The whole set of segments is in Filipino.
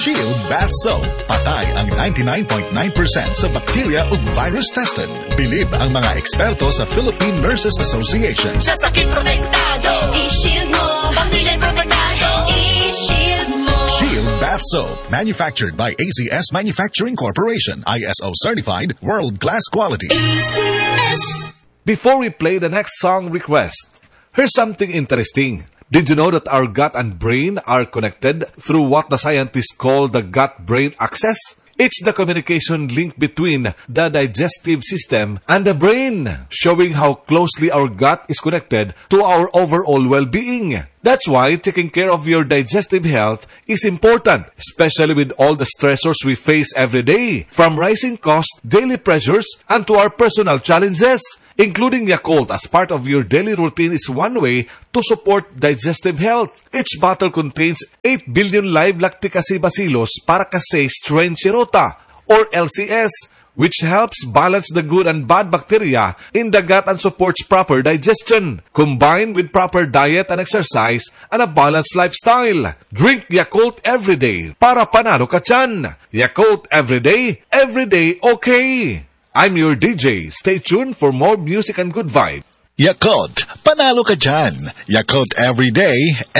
Shield Bath Soap. Patay ang 99.9% sa bacteria ug virus tested. Bilib ang mga eksperto sa Philippine Nurses Association. Sa sakit protektado, i-shield mo. Pamilya protektado, i-shield mo. Shield Bath Soap. Manufactured by ACS Manufacturing Corporation. ISO certified, world-class quality. ACS. Before we play the next song request, here's something interesting. Did you know that our gut and brain are connected through what the scientists call the gut-brain axis? It's the communication link between the digestive system and the brain, showing how closely our gut is connected to our overall well-being. That's why taking care of your digestive health is important, especially with all the stressors we face every day, from rising costs, daily pressures, and to our personal challenges. Including Yakult as part of your daily routine is one way to support digestive health. Each bottle contains 8 billion live lactic acid bacillus para kasi strain Shirota, or LCS, which helps balance the good and bad bacteria in the gut and supports proper digestion, combined with proper diet and exercise and a balanced lifestyle. Drink Yakult every day para panalo ka tiyan. Yakult every day okay. I'm your DJ. Stay tuned for more music and good vibe. Yakult, panalo ka dyan. Yakult every day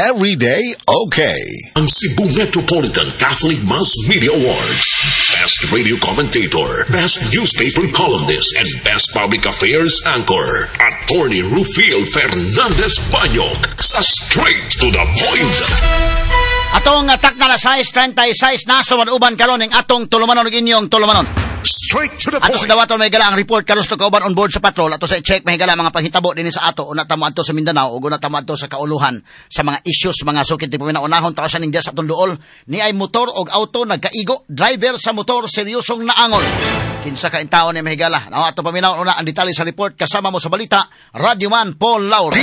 okay. Ang Cebu Metropolitan Catholic Mass Media Awards. Best Radio Commentator, Best Newspaper Columnist, and Best Public Affairs Anchor. Attorney Rufil Fernandez Banyok sa Straight to the Point. Atong atak na alas 6:36 na sumanuban karon ning atong tulumanon ug inyong tulumanon. Straight to the Ato point. sa dawaton may gala ang report kalos to kauban on board sa patrol. Ato sa i-check may gala mga panghitabo dinhi sa ato una tamo adto sa Mindanao ug una tamo adto sa kauluhan sa mga issues mga sukit tipo unahon tawasan ning dia sa atong duol ni ay motor og auto nagkaigo, driver sa motor seryosong naangol. Kinsa ka in taon ni mahigala. Now ato paminaw una ang detalye sa report kasama mo sa balita Radio Man Paul Lauro.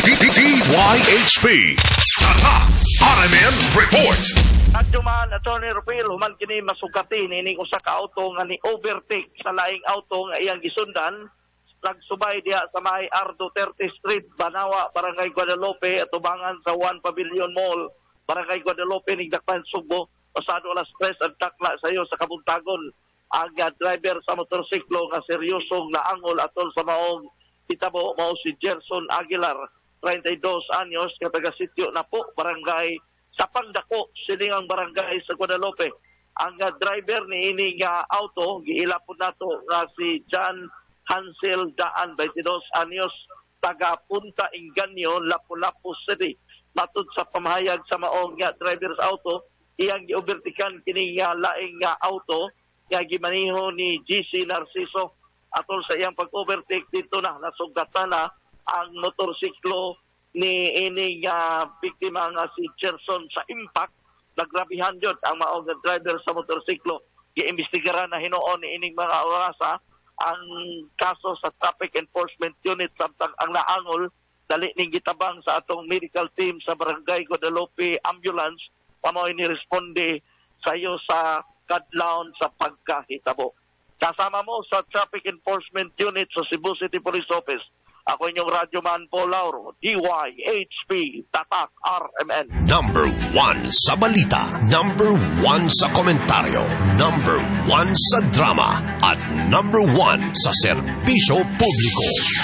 DYHP Tatak RMN Report. Adjuman Attorney Rufil human kini masugati nining usa ka auto nga ni overtake sa laing auto nga iyang gisundan nagsubay diha sa may Ardo 30 Street, Banawa, Barangay Guadalupe atubangan sa One Pavilion Mall, Barangay Guadalupe ning Dakpan Subo. Pasado alas 3 ang takla sayo sa kabuntagon ang driver sa motorsiklo nga seryosong naangol atol sa maong hitabo mao si Gerson Aguilar, 32 anyos, kataga sitio na po, Barangay sa Pangdako, siningang barangay sa Guadalupe. Ang driver ni ining auto, giila po nato nga si John Hansel Daan, 22 anyos, taga Punta Inganyo, Lapu-Lapu City. Matud sa pamahayag sa maong driver's auto, iyang giobertikan kini laing auto, nga gimaniho ni GC Narciso. Atol sa iyang pag-overtake dito na, nasugatan na ang motorsiklo ni ining biktima nga si Gerson sa impact. Nagrabihan yun ang maong driver sa motorsiklo. Giimbestigaran na hinoon ni ining mga orasa ang kaso sa Traffic Enforcement Unit samtang ang naangol dali ning gitabang sa atong medical team sa Barangay Guadalupe Ambulance pamoy ni responde sayo sa kadlawon sa pagkahitabo. Kasama mo sa Traffic Enforcement Unit sa Cebu City Police Office. Ako inyong Radyo Man Paul Lauro, DYHP, Tatak, RMN. Number 1 sa balita, number 1 sa komentaryo, number 1 sa drama, at number 1 sa serbisyo publiko.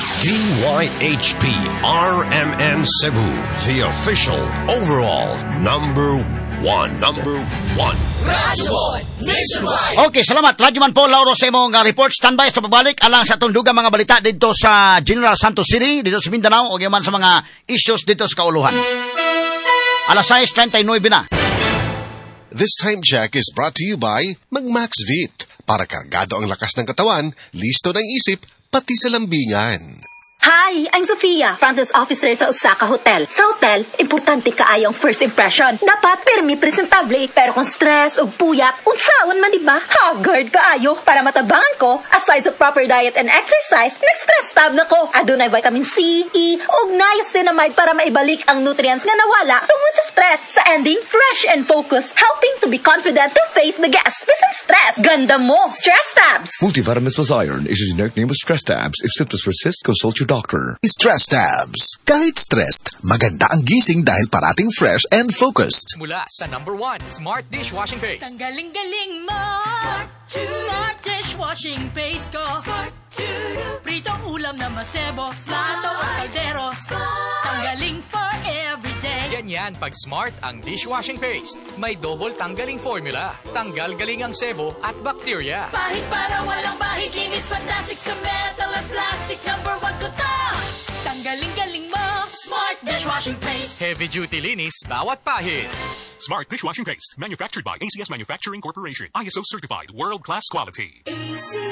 DYHP RMN Cebu, the official overall number 1. Radyo Boy Nationwide. Okay, salamat. Radyoman Paul Lauro sa imong report. Standby sa pagbalik alang sa atong dugang mga balita dito sa General Santos City, dito sa Mindanao, o yaman sa mga issues dito sa kauluhan. Alas 6:39 na. This time check is brought to you by Mag-Max-Vit. Para kargado ang lakas ng katawan, listo ng isip, pati sa lambingan. Hi, I'm Sofia, front desk officer sa Osaka Hotel. Sa hotel, importante kaayong first impression. Dapat permi presentable, pero kung stress o puyat, unsaon man diba? Haggard kaayo para matabangan ko. Aside sa proper diet and exercise, nag-stress tab na ko. Adunay vitamin C, E, ug niacinamide para maibalik ang nutrients nga nawala tungod sa stress. Sa ending, fresh and focused, helping to be confident to face the gas bisan stress. Ganda mo, Stress Tabs! Multivitamins plus iron is a generic name of Stress Tabs. If symptoms persist, consult your doctor. doctor. Stress tabs. Kahit stressed, maganda ang gising dahil parating fresh and focused. Mula sa number 1, Smart Dishwashing Paste. Ang galing-galing mo. Smart dishwashing paste ko. Pritong ulam na masebo, plato o kaldero. Tanggaling for everyday. Ganyan pag Smart ang dishwashing paste. May double tanggaling formula. Tanggal galing ang sebo at bacteria. Bahid para walang bahid, linis fantastic sa metal at plastic. Number 1 ko to. Tanggaling-galing mo. Smart dishwashing paste. Heavy duty linis bawat pahid. Smart Dishwashing Paste, manufactured by ACS Manufacturing Corporation. ISO certified, world-class quality.